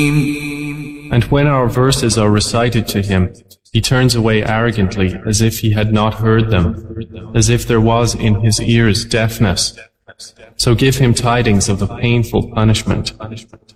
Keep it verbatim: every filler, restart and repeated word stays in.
And when our verses are recited to him, he turns away arrogantly as if he had not heard them, as if there was in his ears deafness. So give him tidings of the painful punishment.